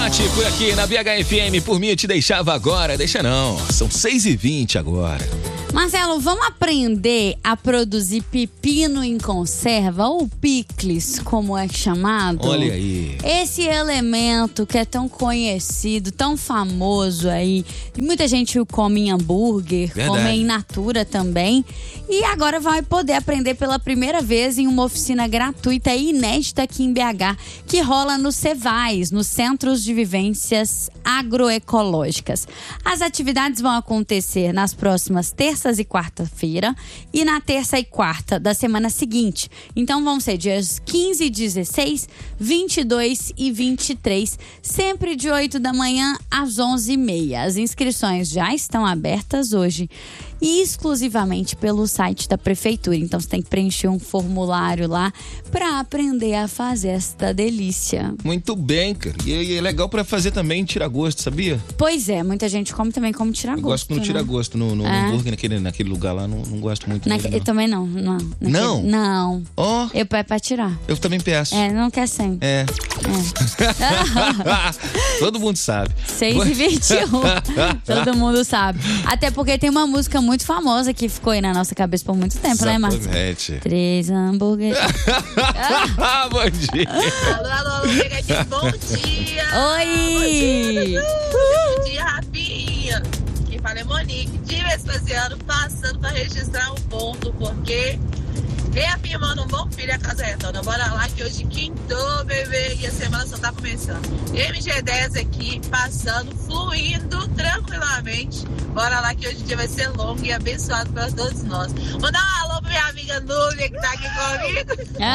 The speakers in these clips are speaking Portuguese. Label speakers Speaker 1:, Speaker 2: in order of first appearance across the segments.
Speaker 1: Por aqui na BHFM, por mim eu te deixava agora, deixa não, são 6h20 agora.
Speaker 2: Marcelo, vamos aprender a produzir pepino em conserva, ou picles, como é chamado?
Speaker 1: Olha aí.
Speaker 2: Esse elemento que é tão conhecido, tão famoso aí, muita gente o come em hambúrguer, come em natura também. E agora vai poder aprender pela primeira vez em uma oficina gratuita e inédita aqui em BH, que rola no Cevais, nos Centros de Vivências Agroecológicas. As atividades vão acontecer nas próximas terças e quarta-feira e na terça e quarta da semana seguinte. Então vão ser dias 15 e 16, 22 e 23, sempre de 8 da manhã às 11h30. As inscrições já estão abertas hoje e exclusivamente pelo site da prefeitura. Então você tem que preencher um formulário lá para aprender a fazer esta delícia.
Speaker 1: Muito bem, cara. E é legal para fazer também tira-gosto, sabia?
Speaker 2: Pois é, muita gente come também como tira-gosto.
Speaker 1: Eu gosto no tira-gosto, no hambúrguer, naquele lugar lá, não gosto muito dele, não.
Speaker 2: Eu também não.
Speaker 1: Não?
Speaker 2: Não.
Speaker 1: Ó.
Speaker 2: Eu peço pra tirar.
Speaker 1: Eu também peço.
Speaker 2: Não quer sem.
Speaker 1: Todo mundo sabe.
Speaker 2: 6h21. Todo mundo sabe. Até porque tem uma música muito famosa que ficou aí na nossa cabeça por muito tempo, né, Marcos?
Speaker 1: Exatamente.
Speaker 2: 3 hambúrgueres.
Speaker 1: Bom dia.
Speaker 3: Alô, pegadinha, bom dia.
Speaker 2: Oi.
Speaker 3: Bom dia, Rafinha. Quem fala é Monique, de Vespasiano, passando pra registrar um ponto, porque reafirmando um bom filho a casa retona. Bora lá que hoje quintou, bebê, e a semana só tá começando. MG10 aqui, passando, fluindo tranquilamente. Bora lá que hoje o dia vai ser longo e abençoado para todos nós. Mandar um alô pra minha amiga Núbia que tá aqui comigo.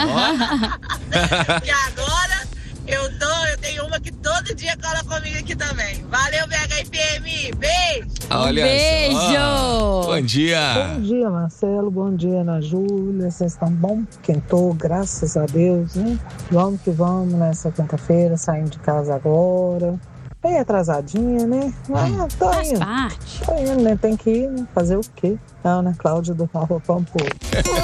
Speaker 3: E agora eu tenho uma que todo dia cola comigo aqui também. Valeu, BHFM. Beijo.
Speaker 1: Olha
Speaker 2: beijo.
Speaker 1: Só. Bom dia.
Speaker 4: Bom dia, Marcelo. Bom dia, Ana Júlia. Vocês estão bom? Quentou, graças a Deus, né? Vamos que vamos nessa quinta-feira, saindo de casa agora. Bem atrasadinha, né? Tô indo. Tô indo, né? Tem que ir, né? Fazer o quê? Não, né? Cláudia do Nova Pampulha.